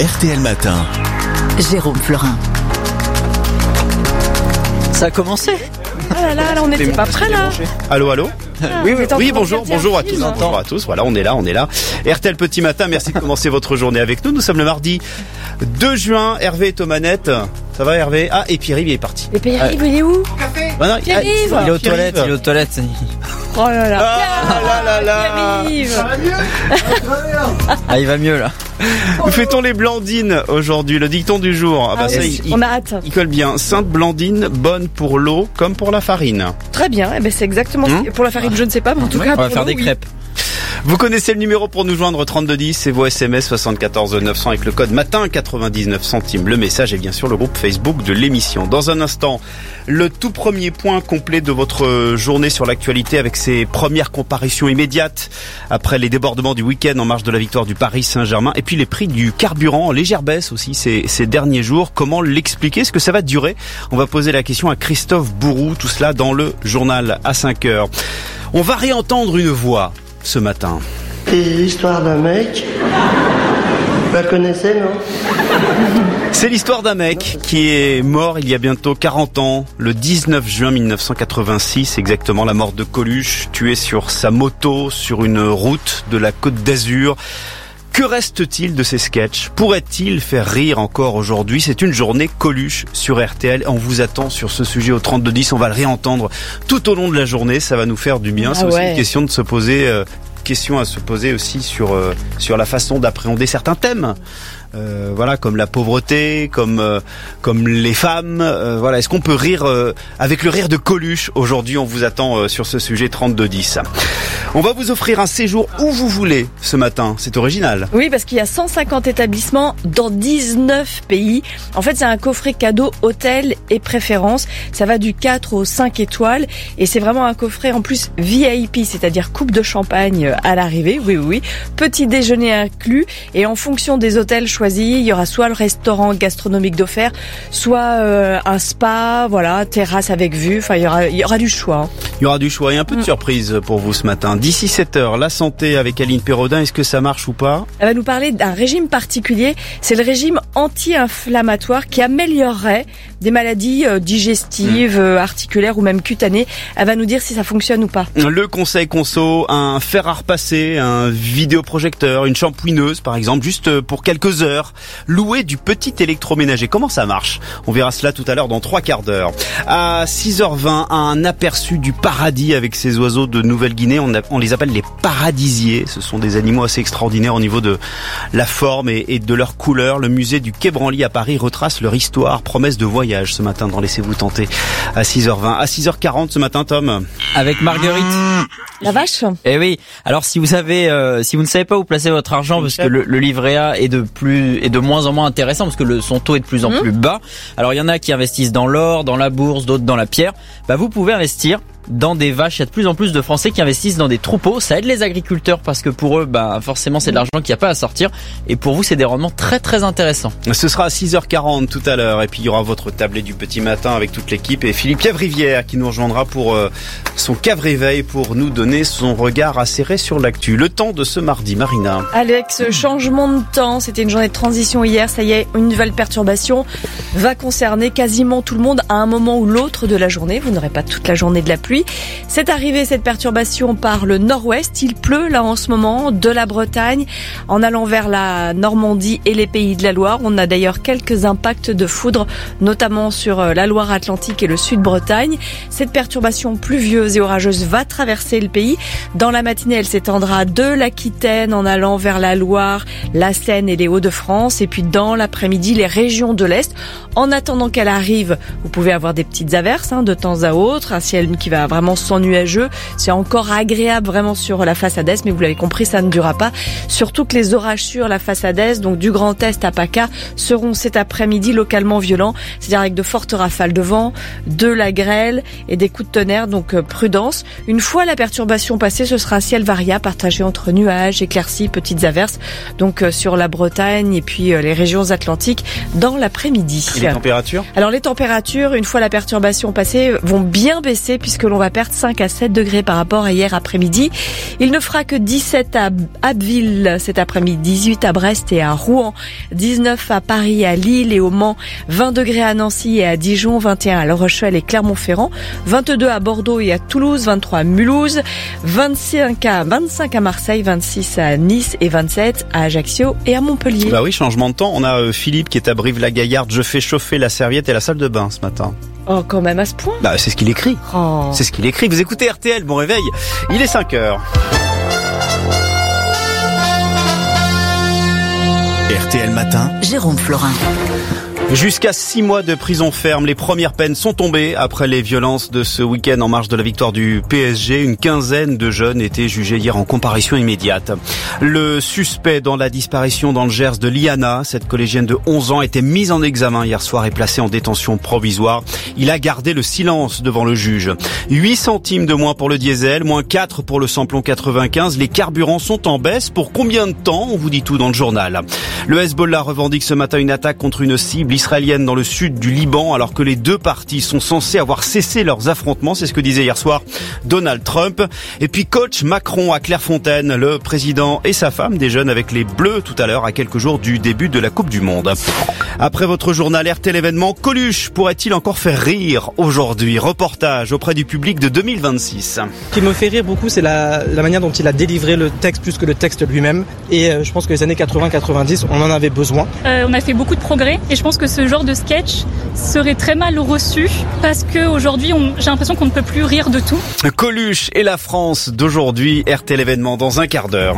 RTL Matin. Jérôme Florin. Ça a commencé. Ah là, on n'était pas prêts là. Allô. Oui, bonjour à tous. Film. Bonjour à tous. Voilà, on est là. RTL Petit Matin, merci de commencer votre journée avec nous. Nous sommes le mardi 2 juin. Hervé est aux manettes. Ça va, Hervé? Ah, et Pierre-Yves il est parti. Et Pierre-Yves, il est où? Ah non, Pierre-Yves. Il est aux toilettes. Oh là là. Ah là là. Pierre-Yves. Ah, il va mieux là. Nous fêtons les Blandines aujourd'hui, le dicton du jour. Ah bah ça, on a hâte. il colle bien. Sainte Blandine, bonne pour l'eau comme pour la farine. Très bien. Eh ben, c'est exactement pour la farine, je ne sais pas, mais en tout cas. On va pour faire nous, des oui. crêpes. Vous connaissez le numéro pour nous joindre 3210 et vos SMS 74 900 avec le code matin 99 centimes. Le message est bien sûr le groupe Facebook de l'émission. Dans un instant, le tout premier point complet de votre journée sur l'actualité avec ses premières comparutions immédiates après les débordements du week-end en marge de la victoire du Paris Saint-Germain et puis les prix du carburant en légère baisse aussi ces derniers jours. Comment l'expliquer? Est-ce que ça va durer? On va poser la question à Christophe Bourou, tout cela dans le journal à 5h. On va réentendre une voix ce matin. C'est l'histoire d'un mec. Vous la connaissez, non? C'est l'histoire d'un mec qui est mort il y a bientôt 40 ans, le 19 juin 1986, exactement, la mort de Coluche, tué sur sa moto sur une route de la Côte d'Azur. Que reste-t-il de ces sketchs? Pourrait-il faire rire encore aujourd'hui? C'est une journée Coluche sur RTL. On vous attend sur ce sujet au 3210. On va le réentendre tout au long de la journée. Ça va nous faire du bien. C'est aussi une question de se poser, question à se poser aussi sur la façon d'appréhender certains thèmes. Voilà, comme la pauvreté, comme les femmes. Voilà, est-ce qu'on peut rire avec le rire de Coluche aujourd'hui? On vous attend sur ce sujet 3210. On va vous offrir un séjour où vous voulez ce matin. C'est original. Oui, parce qu'il y a 150 établissements dans 19 pays. En fait, c'est un coffret cadeau hôtel et préférence. Ça va du 4 au 5 étoiles. Et c'est vraiment un coffret en plus VIP, c'est-à-dire coupe de champagne à l'arrivée. Oui. Petit déjeuner inclus. Et en fonction des hôtels choisis, il y aura soit le restaurant gastronomique d'offert, soit un spa, voilà, terrasse avec vue. Enfin, il y aura du choix. Il y aura du choix et un peu de surprise pour vous ce matin. D'ici 7h, la santé avec Aline Pérodin, est-ce que ça marche ou pas? Elle va nous parler d'un régime particulier. C'est le régime anti-inflammatoire qui améliorerait des maladies digestives, articulaires ou même cutanées. Elle va nous dire si ça fonctionne ou pas. Le conseil conso, un fer à repasser, un vidéoprojecteur, une shampouineuse par exemple, juste pour quelques heures. Louer du petit électroménager. Comment ça marche? On verra cela tout à l'heure dans 3 quarts d'heure. À 6h20, un aperçu du paradis avec ces oiseaux de Nouvelle-Guinée. On les appelle les paradisiers. Ce sont des animaux assez extraordinaires au niveau de la forme et de leur couleur. Le musée du Quai Branly à Paris retrace leur histoire. Promesse de voyage ce matin dans Laissez-vous tenter à 6h20. À 6h40 ce matin, Tom. Avec Marguerite. La vache? Eh oui. Alors si vous ne savez pas où placer votre argent parce que le livret A est de moins en moins intéressant parce que son taux est de plus en plus bas. Alors il y en a qui investissent dans l'or, dans la bourse, d'autres dans la pierre. Bah vous pouvez investir dans des vaches. Il y a de plus en plus de Français qui investissent dans des troupeaux. Ça aide les agriculteurs parce que pour eux, forcément, c'est de l'argent qu'il n'y a pas à sortir. Et pour vous, c'est des rendements très très intéressants. Ce sera à 6h40 tout à l'heure. Et puis il y aura votre tablé du petit matin avec toute l'équipe. Et Philippe Cavrivière qui nous rejoindra pour son cave-réveil pour nous donner son regard acéré sur l'actu. Le temps de ce mardi, Marina. Alex, changement de temps. C'était une journée de transition hier. Ça y est, une nouvelle perturbation va concerner quasiment tout le monde à un moment ou l'autre de la journée. Vous n'aurez pas toute la journée de la pluie. C'est arrivé cette perturbation par le nord-ouest. Il pleut là en ce moment de la Bretagne en allant vers la Normandie et les pays de la Loire. On a d'ailleurs quelques impacts de foudre, notamment sur la Loire-Atlantique et le sud-Bretagne. Cette perturbation pluvieuse et orageuse va traverser le pays. Dans la matinée, elle s'étendra de l'Aquitaine en allant vers la Loire, la Seine et les Hauts-de-France. Et puis dans l'après-midi, les régions de l'Est. En attendant qu'elle arrive, vous pouvez avoir des petites averses de temps à autre, un ciel qui va vraiment sans nuageux. C'est encore agréable vraiment sur la façade est, mais vous l'avez compris, ça ne durera pas. Surtout que les orages sur la façade est, donc du Grand Est à PACA, seront cet après-midi localement violents, c'est-à-dire avec de fortes rafales de vent, de la grêle et des coups de tonnerre, donc prudence. Une fois la perturbation passée, ce sera un ciel variable partagé entre nuages, éclaircies, petites averses, donc sur la Bretagne et puis les régions atlantiques dans l'après-midi. Et les températures? Alors les températures, une fois la perturbation passée, vont bien baisser puisque l'on va perdre 5 à 7 degrés par rapport à hier après-midi. Il ne fera que 17 à Abbeville cet après-midi, 18 à Brest et à Rouen, 19 à Paris, à Lille et au Mans, 20 degrés à Nancy et à Dijon, 21 à La Rochelle et Clermont-Ferrand, 22 à Bordeaux et à Toulouse, 23 à Mulhouse, 25 à Marseille, 26 à Nice et 27 à Ajaccio et à Montpellier. Bah oui, changement de temps. On a Philippe qui est à Brive-la-Gaillarde. Je fais chauffer la serviette et la salle de bain ce matin. Oh, quand même à ce point. Bah, c'est ce qu'il écrit. Oh. C'est ce qu'il écrit. Vous écoutez RTL, bon réveil. Il est 5h. RTL Matin, Jérôme Florin. Jusqu'à 6 mois de prison ferme, les premières peines sont tombées après les violences de ce week-end en marge de la victoire du PSG. Une quinzaine de jeunes étaient jugés hier en comparution immédiate. Le suspect dans la disparition dans le Gers de Liana, cette collégienne de 11 ans, était mise en examen hier soir et placée en détention provisoire. Il a gardé le silence devant le juge. 8 centimes de moins pour le diesel, moins 4 pour le samplon 95. Les carburants sont en baisse. Pour combien de temps? On vous dit tout dans le journal. Le Hezbollah revendique ce matin une attaque contre une cible israélienne dans le sud du Liban, alors que les deux parties sont censées avoir cessé leurs affrontements. C'est ce que disait hier soir Donald Trump. Et puis coach Macron à Clairefontaine, le président et sa femme déjeunent avec les Bleus tout à l'heure à quelques jours du début de la Coupe du Monde. Après votre journal RTL événement, Coluche pourrait-il encore faire rire aujourd'hui? Reportage auprès du public de 2026. Ce qui me fait rire beaucoup, c'est la manière dont il a délivré le texte plus que le texte lui-même. Et je pense que les années 80-90, on en avait besoin. On a fait beaucoup de progrès et je pense que ce genre de sketch serait très mal reçu parce qu'aujourd'hui, j'ai l'impression qu'on ne peut plus rire de tout. Coluche et la France d'aujourd'hui, RTL événement dans un quart d'heure.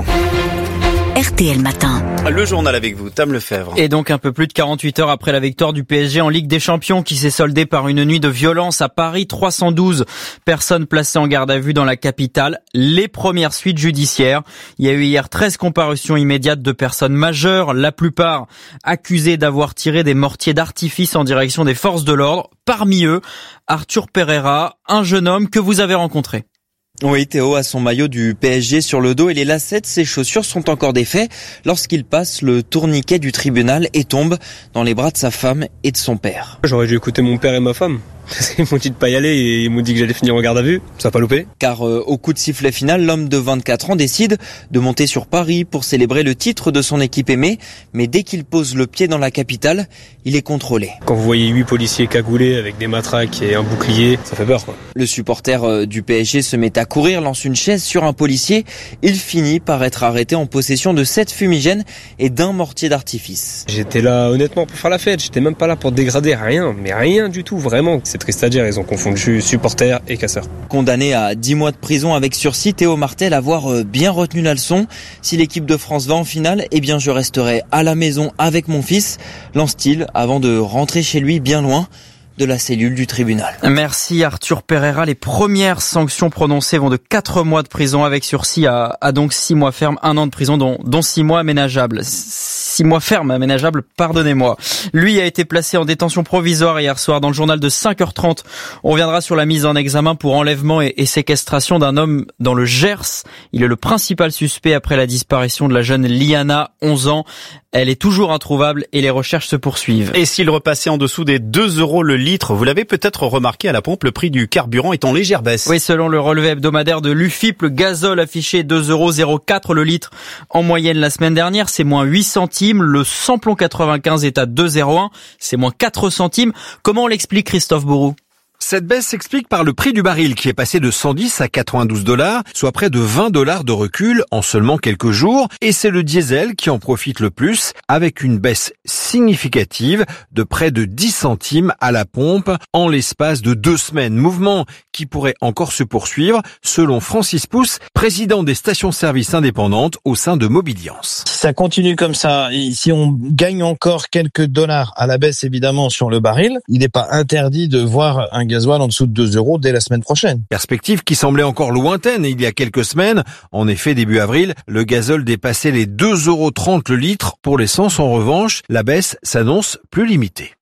RTL Matin. Le journal avec vous, Tam Lefebvre. Et donc un peu plus de 48 heures après la victoire du PSG en Ligue des Champions qui s'est soldée par une nuit de violence à Paris, 312 personnes placées en garde à vue dans la capitale. Les premières suites judiciaires. Il y a eu hier 13 comparutions immédiates de personnes majeures, la plupart accusées d'avoir tiré des mortiers d'artifice en direction des forces de l'ordre. Parmi eux, Arthur Pereira, un jeune homme que vous avez rencontré. Oui, Théo a son maillot du PSG sur le dos et les lacets de ses chaussures sont encore défaits lorsqu'il passe le tourniquet du tribunal et tombe dans les bras de sa femme et de son père. J'aurais dû écouter mon père et ma femme. Ils m'ont dit de pas y aller et ils m'ont dit que j'allais finir en garde à vue. Ça a pas loupé. Car au coup de sifflet final, l'homme de 24 ans décide de monter sur Paris pour célébrer le titre de son équipe aimée. Mais dès qu'il pose le pied dans la capitale, il est contrôlé. Quand vous voyez 8 policiers cagoulés avec des matraques et un bouclier, ça fait peur quoi. Le supporter du PSG se met à courir, lance une chaise sur un policier. Il finit par être arrêté en possession de 7 fumigènes et d'un mortier d'artifice. J'étais là honnêtement pour faire la fête. J'étais même pas là pour dégrader rien. Mais rien du tout, vraiment. C'est triste à dire, ils ont confondu supporters et casseurs. Condamné à 10 mois de prison avec sursis, Théo Martel avoir bien retenu la leçon. Si l'équipe de France va en finale, eh bien je resterai à la maison avec mon fils, lance-t-il avant de rentrer chez lui bien loin de la cellule du tribunal. Merci Arthur Pereira. Les premières sanctions prononcées vont de 4 mois de prison avec sursis à donc 6 mois ferme, 1 an de prison dont 6 mois aménageables. 6 mois ferme aménageable, pardonnez-moi. Lui a été placé en détention provisoire hier soir dans le journal de 5h30. On reviendra sur la mise en examen pour enlèvement et séquestration d'un homme dans le Gers. Il est le principal suspect après la disparition de la jeune Liana, 11 ans. Elle est toujours introuvable et les recherches se poursuivent. Et s'il repassait en dessous des 2 € le litre, vous l'avez peut-être remarqué à la pompe, le prix du carburant est en légère baisse. Oui, selon le relevé hebdomadaire de l'UFIP, le gazole affichait 2,04 € le litre en moyenne la semaine dernière, c'est moins 8 centimes. Le samplon 95 est à 2,01, c'est moins 4 centimes. Comment on l'explique, Christophe Bourou? Cette baisse s'explique par le prix du baril qui est passé de 110 à 92 $, soit près de 20 $ de recul en seulement quelques jours. Et c'est le diesel qui en profite le plus, avec une baisse significative de près de 10 centimes à la pompe en l'espace de 2 semaines. Mouvement qui pourrait encore se poursuivre, selon Francis Pousse, président des stations-service indépendantes au sein de Mobiliance. Si ça continue comme ça, et si on gagne encore quelques dollars à la baisse évidemment sur le baril, il n'est pas interdit de voir un gasoil en dessous de 2 € dès la semaine prochaine. Perspective qui semblait encore lointaine il y a quelques semaines. En effet, début avril, le gazole dépassait les 2,30 € le litre. Pour l'essence, en revanche, la baisse s'annonce plus limitée.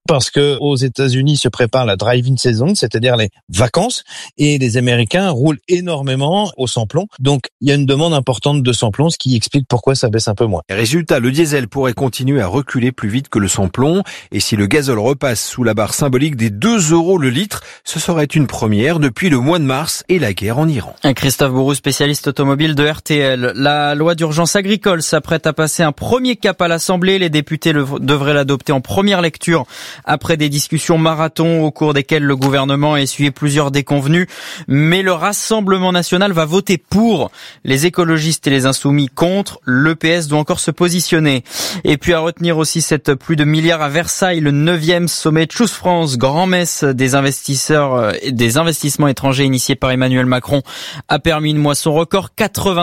parce que aux États-Unis se prépare la drive-in season, c'est-à-dire les vacances, et les Américains roulent énormément au sans-plomb. Donc, il y a une demande importante de sans-plomb, ce qui explique pourquoi ça baisse un peu moins. Résultat, le diesel pourrait continuer à reculer plus vite que le sans-plomb. Et si le gazole repasse sous la barre symbolique des 2 € le litre, ce serait une première depuis le mois de mars et la guerre en Iran. Christophe Bourou, spécialiste automobile de RTL. La loi d'urgence agricole s'apprête à passer un premier cap à l'Assemblée. Les députés devraient l'adopter en première lecture après des discussions marathon au cours desquelles le gouvernement a essuyé plusieurs déconvenues. Mais le Rassemblement national va voter pour. Les écologistes et les insoumis contre. Le PS doit encore se positionner. Et puis à retenir aussi cette pluie de milliards à Versailles, le 9e sommet Choose France, grand-messe des investisseurs et des investissements étrangers initiés par Emmanuel Macron, a permis une moisson record.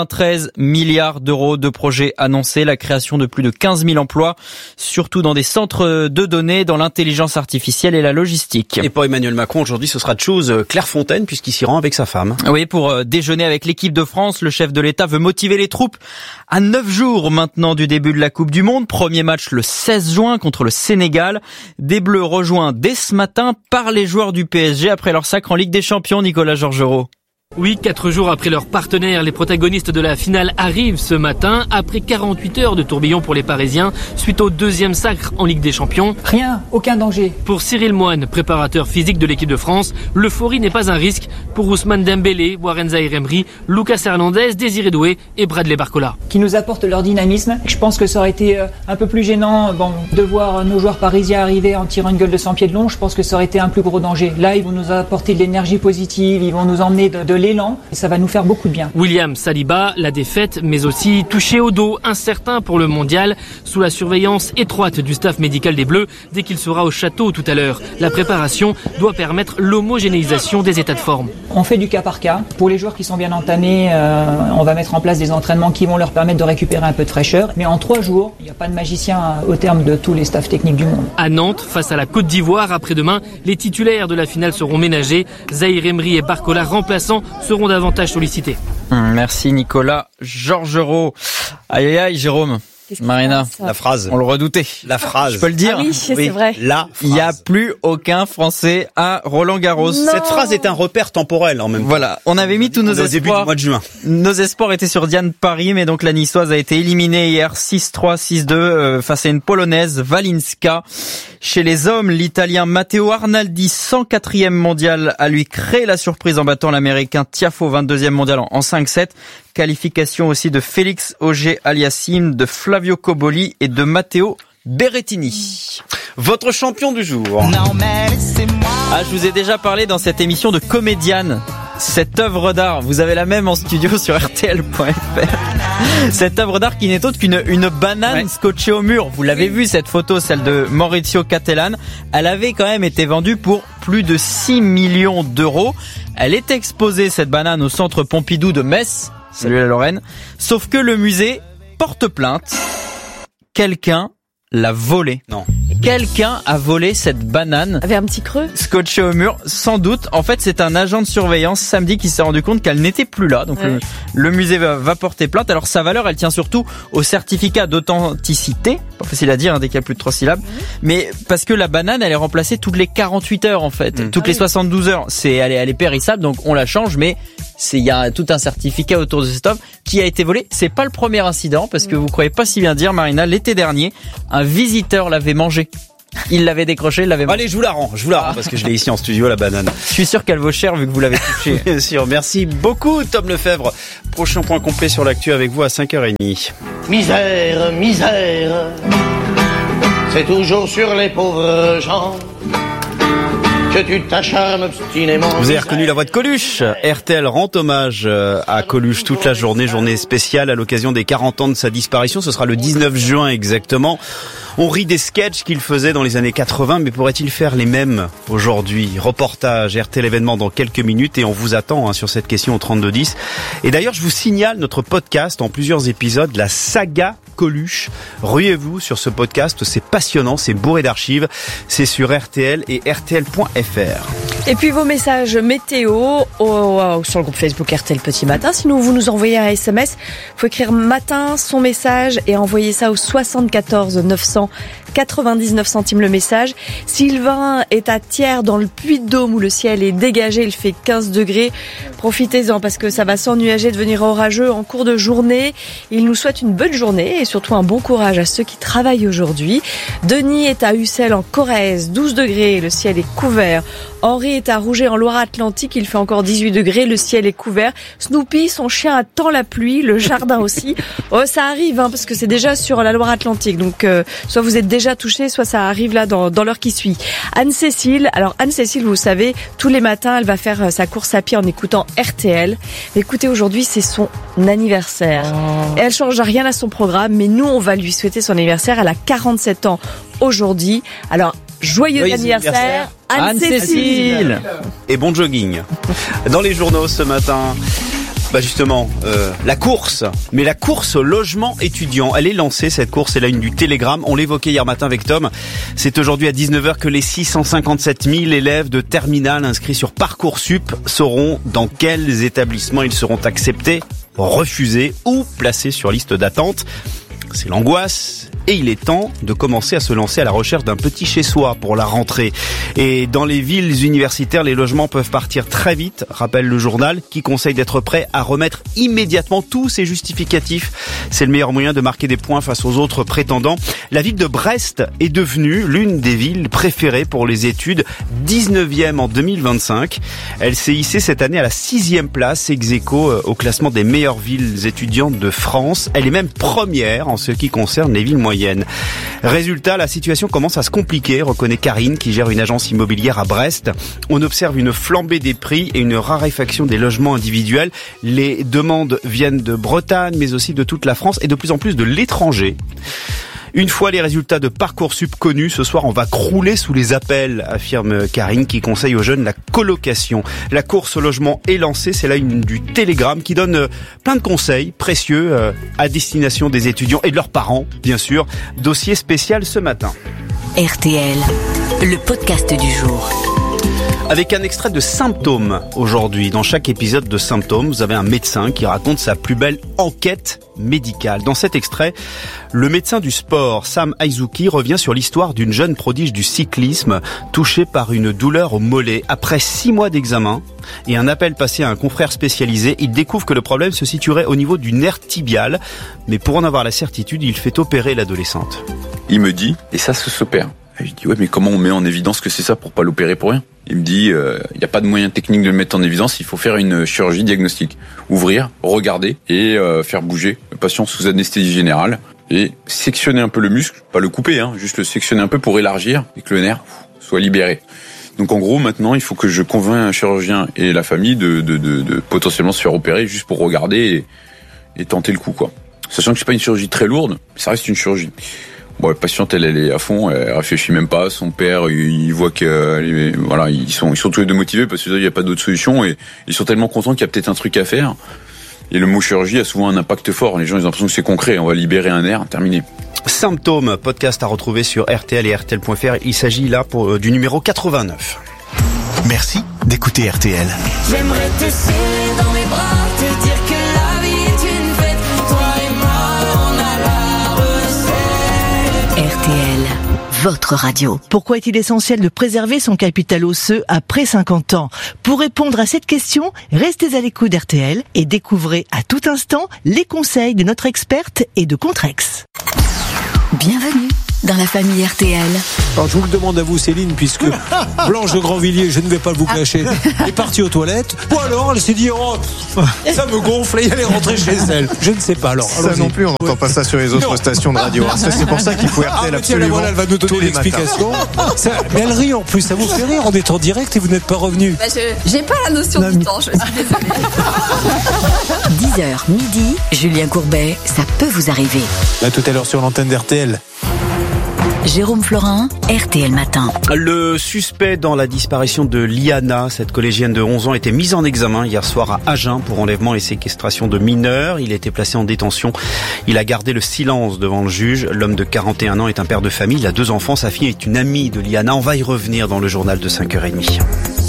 93 milliards d'euros de projets annoncés, la création de plus de 15 000 emplois, surtout dans des centres de données, dans l'intelligence artificielle et la logistique. Et pour Emmanuel Macron, aujourd'hui, ce sera chose Clairefontaine, puisqu'il s'y rend avec sa femme. Oui, pour déjeuner avec l'équipe de France, le chef de l'État veut motiver les troupes à 9 jours maintenant du début de la Coupe du Monde. Premier match le 16 juin contre le Sénégal. Des Bleus rejoints dès ce matin par les joueurs du PSG après leur sacre en Ligue des Champions, Nicolas Georgerot. Oui, 4 jours après leur partenaire, les protagonistes de la finale arrivent ce matin, après 48 heures de tourbillon pour les Parisiens, suite au 2e sacre en Ligue des Champions. Rien, aucun danger. Pour Cyril Moine, préparateur physique de l'équipe de France, l'euphorie n'est pas un risque pour Ousmane Dembélé, Warren Zaïre-Emery, Lucas Hernandez, Désiré Doué et Bradley Barcola. Qui nous apportent leur dynamisme. Je pense que ça aurait été un peu plus gênant de voir nos joueurs parisiens arriver en tirant une gueule de 100 pieds de long. Je pense que ça aurait été un plus gros danger. Là, ils vont nous apporter de l'énergie positive, ils vont nous emmener de l'élan et ça va nous faire beaucoup de bien. William Saliba, la défaite, mais aussi touché au dos, incertain pour le mondial, sous la surveillance étroite du staff médical des Bleus dès qu'il sera au château tout à l'heure. La préparation doit permettre l'homogénéisation des états de forme. On fait du cas par cas. Pour les joueurs qui sont bien entamés, on va mettre en place des entraînements qui vont leur permettre de récupérer un peu de fraîcheur. Mais en 3 jours, il n'y a pas de magicien au terme de tous les staffs techniques du monde. À Nantes, face à la Côte d'Ivoire, après-demain, les titulaires de la finale seront ménagés. Zaïre-Emery et Barcola remplaçants seront davantage sollicités. Merci Nicolas Georgerot. Aïe aïe aïe Jérôme. Marina, la phrase. On le redoutait. La phrase. Je peux le dire. Ah oui, c'est vrai. La phrase. Il n'y a plus aucun Français à Roland-Garros. Non. Cette phrase est un repère temporel en même temps. Voilà. On avait mis tous nos espoirs. Au début du mois de juin. Nos espoirs étaient sur Diane Paris, mais donc la Niçoise a été éliminée hier 6-3, 6-2 face à une Polonaise, Walinska. Chez les hommes, l'Italien Matteo Arnaldi, 104e mondial, a lui créé la surprise en battant l'Américain Tiafoe, 22e mondial en 5-7. Qualification aussi de Félix Auger-Aliassime, de Flavio Cobolli et de Matteo Berrettini. Votre champion du jour. Ah, je vous ai déjà parlé dans cette émission de Comédiane. Cette œuvre d'art, vous avez la même en studio sur rtl.fr. Cette œuvre d'art qui n'est autre qu'une banane scotchée au mur. Vous l'avez vu cette photo, celle de Maurizio Cattelan. Elle avait quand même été vendue pour plus de 6 millions d'euros. Elle est exposée, cette banane, au centre Pompidou de Metz. Salut la Lorraine. Sauf que le musée porte plainte. Quelqu'un l'a volée. Non. Quelqu'un a volé cette banane. Avait un petit creux. Scotchée au mur, sans doute. En fait, c'est un agent de surveillance samedi qui s'est rendu compte qu'elle n'était plus là. Donc le musée va porter plainte. Alors sa valeur, elle tient surtout au certificat d'authenticité. Pas facile à dire dès qu'il y a plus de 3 syllabes. Mais parce que la banane, elle est remplacée toutes les 48 heures en fait. Toutes les 72 heures. Elle est périssable, donc on la change. Mais il y a tout un certificat autour de cette œuvre qui a été volé. C'est pas le premier incident parce que vous croyez pas si bien dire, Marina. L'été dernier, un visiteur l'avait mangé. Il l'avait décroché, il l'avait mangé. Allez, je vous la rends parce que je l'ai ici en studio, la banane. Je suis sûr qu'elle vaut cher vu que vous l'avez touchée. Bien sûr, merci beaucoup Tom Lefebvre. Prochain point complet sur l'actu avec vous à 5h30. Misère, misère, c'est toujours sur les pauvres gens que tu t'acharnes obstinément. Vous avez reconnu la voix de Coluche. RTL rend hommage à Coluche toute la journée spéciale à l'occasion des 40 ans de sa disparition. Ce sera le 19 juin exactement. On rit des sketchs qu'il faisait dans les années 80, mais pourrait-il faire les mêmes aujourd'hui? Reportage RTL événement dans quelques minutes et on vous attend sur cette question au 3210. Et d'ailleurs, je vous signale notre podcast en plusieurs épisodes, la saga Coluche. Ruez-vous sur ce podcast, c'est passionnant, c'est bourré d'archives. C'est sur RTL et RTL.fr. Et puis vos messages météo sur le groupe Facebook RTL Petit Matin. Sinon, vous nous envoyez un SMS. Il faut écrire matin son message et envoyer ça au 74 900 99 centimes le message. Sylvain est à Thiers dans le Puy-de-Dôme où le ciel est dégagé. Il fait 15 degrés. Profitez-en parce que ça va s'ennuager, devenir orageux en cours de journée. Il nous souhaite une bonne journée et surtout un bon courage à ceux qui travaillent aujourd'hui. Denis est à Ussel en Corrèze, 12 degrés. Le ciel est couvert. Henri est à Rouget en Loire-Atlantique, il fait encore 18 degrés, le ciel est couvert. Snoopy, son chien attend la pluie, le jardin aussi. Oh, ça arrive, parce que c'est déjà sur la Loire-Atlantique, donc soit vous êtes déjà touché, soit ça arrive là dans l'heure qui suit. Anne-Cécile, vous savez, tous les matins, elle va faire sa course à pied en écoutant RTL. Écoutez, aujourd'hui, c'est son anniversaire. Et elle change rien à son programme, mais nous, on va lui souhaiter son anniversaire. Elle a 47 ans aujourd'hui. Alors, joyeux anniversaire Anne-Cécile. Et bon jogging. Dans les journaux ce matin, justement, la course. Mais la course au logement étudiant, elle est lancée, cette course, c'est la une du Télégramme. On l'évoquait hier matin avec Tom. C'est aujourd'hui à 19h que les 657 000 élèves de terminale inscrits sur Parcoursup sauront dans quels établissements ils seront acceptés, refusés ou placés sur liste d'attente. C'est l'angoisse. Et il est temps de commencer à se lancer à la recherche d'un petit chez-soi pour la rentrée. Et dans les villes universitaires, les logements peuvent partir très vite, rappelle le journal, qui conseille d'être prêt à remettre immédiatement tous ses justificatifs. C'est le meilleur moyen de marquer des points face aux autres prétendants. La ville de Brest est devenue l'une des villes préférées pour les études, 19e en 2025. Elle s'est hissée cette année à la 6e place, ex aequo au classement des meilleures villes étudiantes de France. Elle est même première en ce qui concerne les villes moyennes. Résultat, la situation commence à se compliquer, reconnaît Karine qui gère une agence immobilière à Brest. On observe une flambée des prix et une raréfaction des logements individuels. Les demandes viennent de Bretagne mais aussi de toute la France et de plus en plus de l'étranger. Une fois les résultats de Parcoursup connus, ce soir on va crouler sous les appels, affirme Karine qui conseille aux jeunes la colocation. La course au logement est lancée, c'est là une du Télégramme qui donne plein de conseils précieux à destination des étudiants et de leurs parents, bien sûr. Dossier spécial ce matin. RTL, le podcast du jour. Avec un extrait de Symptômes aujourd'hui. Dans chaque épisode de Symptômes, vous avez un médecin qui raconte sa plus belle enquête médicale. Dans cet extrait, le médecin du sport, Sam Aizuki, revient sur l'histoire d'une jeune prodige du cyclisme touchée par une douleur au mollet. Après 6 mois d'examen et un appel passé à un confrère spécialisé, il découvre que le problème se situerait au niveau du nerf tibial. Mais pour en avoir la certitude, il fait opérer l'adolescente. Il me dit, et ça s'opère. Et je dis, ouais, mais comment on met en évidence que c'est ça pour pas l'opérer pour rien? Il me dit, il n'y a pas de moyen technique de le mettre en évidence, il faut faire une chirurgie diagnostique. Ouvrir, regarder et faire bouger le patient sous anesthésie générale et sectionner un peu le muscle, pas le couper, juste le sectionner un peu pour élargir et que le nerf soit libéré. Donc en gros, maintenant, il faut que je convainc un chirurgien et la famille de potentiellement se faire opérer juste pour regarder et tenter le coup, quoi. Sachant que c'est pas une chirurgie très lourde, mais ça reste une chirurgie. Bon, la patiente, elle est à fond, elle réfléchit même pas. Son père, il voit que, voilà, ils sont tous les deux motivés parce qu'il n'y a pas d'autre solution et ils sont tellement contents qu'il y a peut-être un truc à faire. Et le mot chirurgie a souvent un impact fort. Les gens, ils ont l'impression que c'est concret. On va libérer un nerf, terminé. Symptômes, podcast à retrouver sur RTL et RTL.fr. Il s'agit là du numéro 89. Merci d'écouter RTL. J'aimerais te serrer dans mes bras, te dire que la vie est une fête. Toi et moi, on a la recette. RTL, votre radio. Pourquoi est-il essentiel de préserver son capital osseux après 50 ans? Pour répondre à cette question, restez à l'écoute d'RTL et découvrez à tout instant les conseils de notre experte et de Contrex. Bienvenue dans la famille RTL. Alors je vous le demande à vous Céline, puisque Blanche de Grandvilliers, je ne vais pas vous cacher, est partie aux toilettes. Ou alors elle s'est dit, ça me gonfle et elle est rentrée chez elle. Je ne sais pas alors. Ça non plus, on n'entend pas ça sur les autres stations de radio. C'est pour ça qu'il faut RTL absolument. Voilà, elle va nous donner l'explication. Mais elle rit en plus, ça vous fait rire, on est en direct et vous n'êtes pas revenu. J'ai pas la notion du temps, je suis désolée. 10h midi, Julien Courbet, ça peut vous arriver. À tout à l'heure sur l'antenne d'RTL. Jérôme Florin, RTL Matin. Le suspect dans la disparition de Liana, cette collégienne de 11 ans, était mis en examen hier soir à Agen pour enlèvement et séquestration de mineurs. Il a été placé en détention. Il a gardé le silence devant le juge. L'homme de 41 ans est un père de famille. Il a 2 enfants. Sa fille est une amie de Liana. On va y revenir dans le journal de 5h30.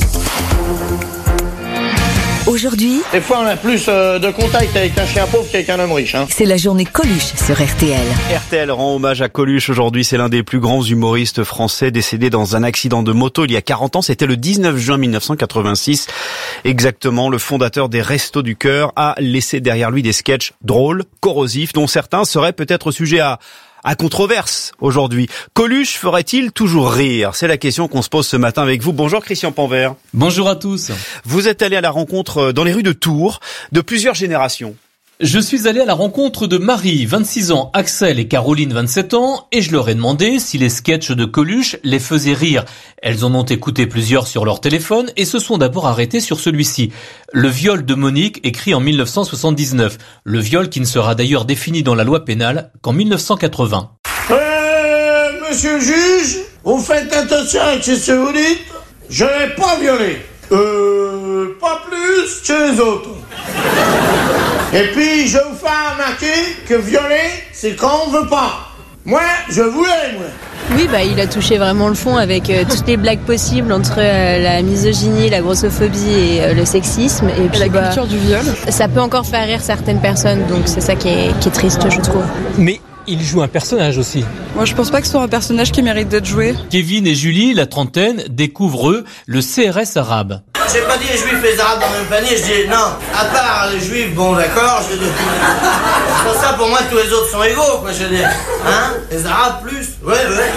Aujourd'hui, Des fois, on a plus de contact avec un chien pauvre qu'avec un homme riche. c'est la journée Coluche sur RTL. RTL rend hommage à Coluche aujourd'hui. C'est l'un des plus grands humoristes français décédé dans un accident de moto il y a 40 ans. C'était le 19 juin 1986. Exactement, le fondateur des Restos du Cœur a laissé derrière lui des sketchs drôles, corrosifs, dont certains seraient peut-être sujets à controverse aujourd'hui. Coluche ferait-il toujours rire? C'est la question qu'on se pose ce matin avec vous. Bonjour Christian Panvert. Bonjour à tous. Vous êtes allé à la rencontre dans les rues de Tours de plusieurs générations. Je suis allé à la rencontre de Marie, 26 ans, Axel et Caroline, 27 ans, et je leur ai demandé si les sketchs de Coluche les faisaient rire. Elles en ont écouté plusieurs sur leur téléphone et se sont d'abord arrêtées sur celui-ci. Le viol de Monique, écrit en 1979. Le viol qui ne sera d'ailleurs défini dans la loi pénale qu'en 1980. Monsieur le juge, vous faites attention avec ce que vous dites. Je n'ai pas violé. Pas plus que les autres. Et puis, je vous fais remarquer que violer, c'est quand on veut pas. Moi, je voulais, moi. Oui, il a touché vraiment le fond avec toutes les blagues possibles entre la misogynie, la grossophobie et le sexisme. Et puis, la culture du viol. Ça peut encore faire rire certaines personnes, donc c'est ça qui est triste, je trouve. Mais il joue un personnage aussi. Moi, je pense pas que ce soit un personnage qui mérite d'être joué. Kevin et Julie, la trentaine, découvrent eux le CRS arabe. J'ai pas dit les juifs et les arabes dans le même panier, je dis non, à part les juifs, bon d'accord, je veux dire. C'est pour ça, pour moi, tous les autres sont égaux, quoi, je veux dire. Hein? Les arabes plus, ouais.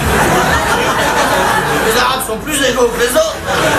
Les arabes sont plus égaux que les autres.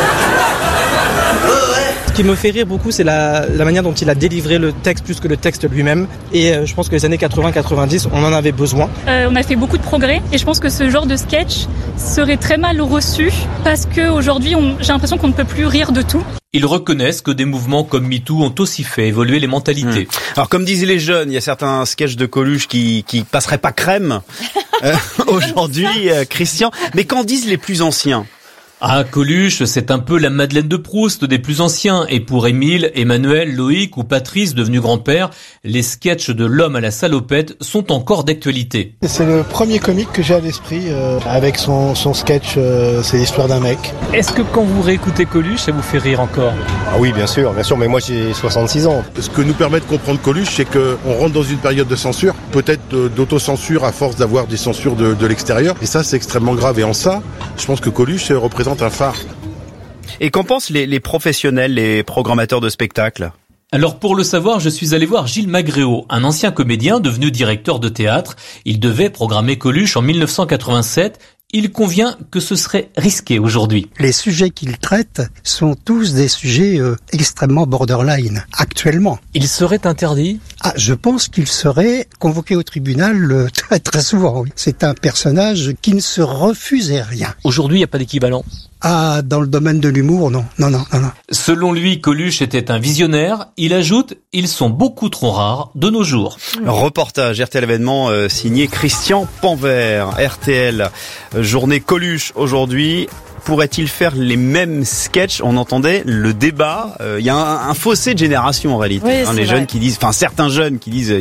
Ouais. Ce qui me fait rire beaucoup, c'est la manière dont il a délivré le texte plus que le texte lui-même. Et je pense que les années 80-90, on en avait besoin. On a fait beaucoup de progrès et je pense que ce genre de sketch serait très mal reçu parce qu'aujourd'hui, j'ai l'impression qu'on ne peut plus rire de tout. Ils reconnaissent que des mouvements comme MeToo ont aussi fait évoluer les mentalités. Alors comme disent les jeunes, il y a certains sketchs de Coluche qui passeraient pas crème aujourd'hui, Christian. Mais qu'en disent les plus anciens? Ah, Coluche, c'est un peu la Madeleine de Proust des plus anciens. Et pour Émile, Emmanuel, Loïc ou Patrice, devenu grand-père, les sketchs de l'homme à la salopette sont encore d'actualité. C'est le premier comique que j'ai à l'esprit, avec son sketch C'est l'histoire d'un mec. Est-ce que quand vous réécoutez Coluche, ça vous fait rire encore? Ah oui, bien sûr, mais moi j'ai 66 ans. Ce que nous permet de comprendre Coluche, c'est qu'on rentre dans une période de censure, peut-être d'autocensure à force d'avoir des censures de l'extérieur. Et ça, c'est extrêmement grave. Et en ça, je pense que Coluche représente un phare. Et qu'en pensent les professionnels, les programmateurs de spectacles? Alors pour le savoir, je suis allé voir Gilles Magréau, un ancien comédien devenu directeur de théâtre. Il devait programmer Coluche en 1987. Il convient que ce serait risqué aujourd'hui. Les sujets qu'il traite sont tous des sujets extrêmement borderline, actuellement. Il serait interdit? Je pense qu'il serait convoqué au tribunal très très souvent. Oui. C'est un personnage qui ne se refusait rien. Aujourd'hui, il n'y a pas d'équivalent? Dans le domaine de l'humour, non. Selon lui, Coluche était un visionnaire. Il ajoute, ils sont beaucoup trop rares de nos jours. Reportage RTL événement signé Christian Panvert. RTL, journée Coluche aujourd'hui. Pourrait-il faire les mêmes sketchs? On entendait le débat. Il y a un fossé de génération en réalité. Oui, les jeunes qui disent, certains jeunes qui disent...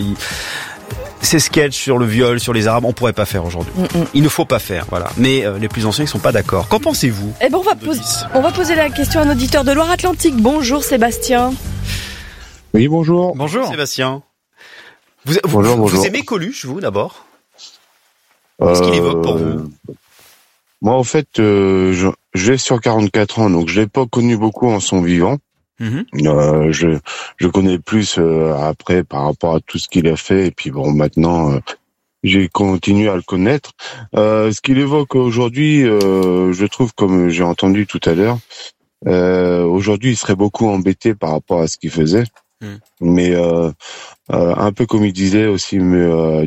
Ces sketchs sur le viol, sur les arabes, on pourrait pas faire aujourd'hui. Il ne faut pas faire, voilà. Mais les plus anciens, ils sont pas d'accord. Qu'en pensez-vous? On va poser la question à un auditeur de Loire-Atlantique. Bonjour Sébastien. Oui, bonjour. Bonjour Sébastien. Vous aimez Coluche, vous, d'abord? Qu'est-ce qu'il évoque pour vous? Moi, en fait, j'ai sur 44 ans, donc je l'ai pas connu beaucoup en son vivant. Je connais plus après par rapport à tout ce qu'il a fait, et puis bon, maintenant j'ai continué à le connaître. Ce qu'il évoque aujourd'hui, je trouve, comme j'ai entendu tout à l'heure, aujourd'hui il serait beaucoup embêté par rapport à ce qu'il faisait, mais un peu comme il disait aussi,